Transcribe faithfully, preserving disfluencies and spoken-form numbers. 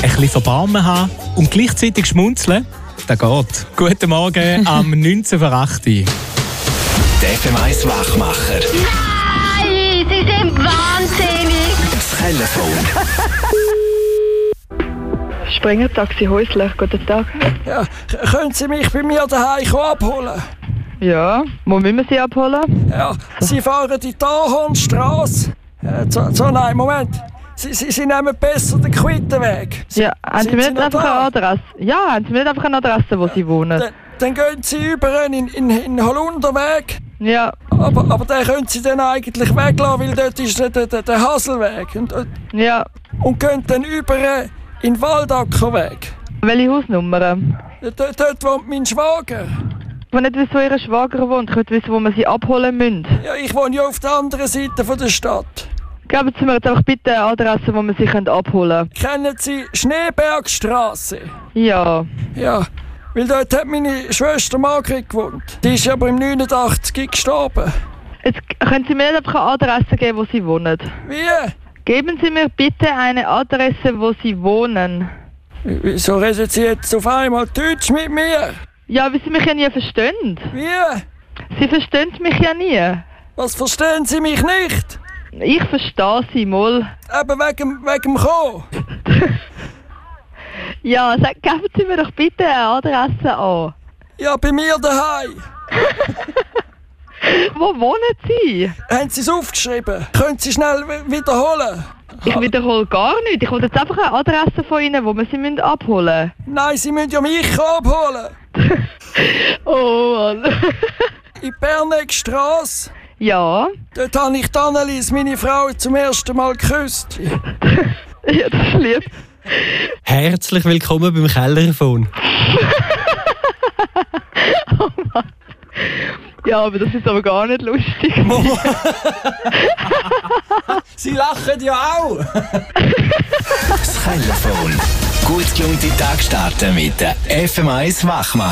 bisschen Verbarmen haben und gleichzeitig schmunzeln? Das geht. Guten Morgen am neunzehn vor acht. Der F M eins Wachmacher. Nein, Sie sind wahnsinnig. Das Telefon. Springer Taxi Häusler, guten Tag. Ja, k- können Sie mich bei mir daheim abholen? Ja, wo müssen wir Sie abholen? Ja, Sie fahren die Tahornstrasse. Äh, so, so, nein, Moment. Sie, Sie, Sie nehmen besser den Quittenweg. Sie, Ja, haben Sie sind mir Sie nicht noch einfach da? eine Adresse? Ja, haben Sie mir nicht einfach eine Adresse, wo Sie wohnen? Dann, dann gehen Sie über in, in, in Holunderweg. Ja, Aber, aber den können Sie dann eigentlich weglassen, weil dort ist der, der, der Haselweg. Und, und, ja. und gehen dann über in den Waldackerweg. Welche Hausnummer? Dort, dort wohnt mein Schwager. Ich will nicht wissen, wo Ihr Schwager wohnt. Ich will wissen, wo wir Sie abholen müssen. Ja, ich wohne ja auf der anderen Seite von der Stadt. Geben Sie mir jetzt einfach bitte eine Adresse, wo wir Sie können abholen können. Kennen Sie Schneebergstraße? Ja. Ja, weil dort hat meine Schwester Margret gewohnt. Die ist aber im neunundachtzig gestorben. Jetzt können Sie mir nicht einfach eine Adresse geben, wo Sie wohnen. Wie? Geben Sie mir bitte eine Adresse, wo Sie wohnen. Wieso reden Sie jetzt auf einmal Deutsch mit mir? Ja, weil Sie mich ja nie verstehen. Wie? Sie verstehen mich ja nie. Was verstehen Sie mich nicht? Ich verstehe Sie mal. Eben wegen, wegen dem Kommen. Ja, sag, geben Sie mir doch bitte eine Adresse an. Ja, bei mir daheim. Wo wohnen Sie? Haben Sie es aufgeschrieben? Können Sie schnell wi- wiederholen? Ich wiederhole gar nicht. Ich will jetzt einfach eine Adresse von Ihnen, wo wir Sie müssen abholen Nein, Sie müssen ja mich abholen. müssen. Oh Mann. In Bernegstrasse. Ja. Dort habe ich die Annelies, meine Frau, zum ersten Mal geküsst. Ja, das ist lieb. Herzlich willkommen beim Kellerfon. Oh Mann. Ja, aber das ist aber gar nicht lustig. Sie lachen ja auch. Das Telefon. Gut gelungene Tag starten mit der F M eins Wachmacher.